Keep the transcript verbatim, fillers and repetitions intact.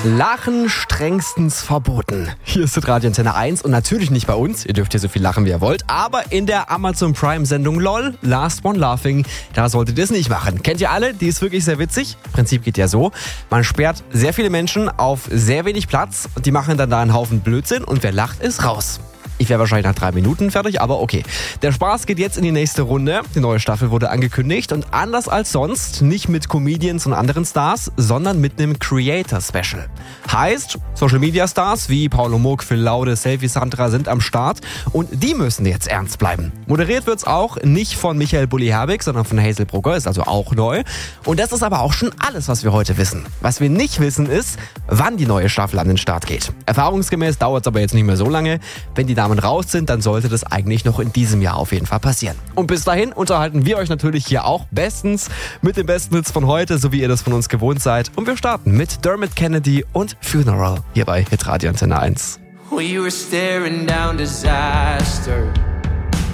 Lachen strengstens verboten. Hier ist Radio Antenne eins und natürlich nicht bei uns. Ihr dürft hier so viel lachen, wie ihr wollt. Aber in der Amazon Prime Sendung LOL, Last One Laughing, da solltet ihr es nicht machen. Kennt ihr alle? Die ist wirklich sehr witzig. Prinzip geht ja so. Man sperrt sehr viele Menschen auf sehr wenig Platz und die machen dann da einen Haufen Blödsinn und wer lacht, ist raus. Ich wäre wahrscheinlich nach drei Minuten fertig, aber okay. Der Spaß geht jetzt in die nächste Runde. Die neue Staffel wurde angekündigt und anders als sonst nicht mit Comedians und anderen Stars, sondern mit einem Creator-Special. Heißt, Social-Media-Stars wie Paulo Muck, Phil Laude, Selfie Sandra sind am Start und die müssen jetzt ernst bleiben. Moderiert wird's auch nicht von Michael Bulli-Herbig, sondern von Hazel Brugger, ist also auch neu. Und das ist aber auch schon alles, was wir heute wissen. Was wir nicht wissen ist, wann die neue Staffel an den Start geht. Erfahrungsgemäß dauert es aber jetzt nicht mehr so lange. Wenn die Damen raus sind, dann sollte das eigentlich noch in diesem Jahr auf jeden Fall passieren. Und bis dahin unterhalten wir euch natürlich hier auch bestens mit den besten Hits von heute, so wie ihr das von uns gewohnt seid. Und wir starten mit Dermot Kennedy und Funeral hier bei Hitradio Antenne eins. We were staring down disaster.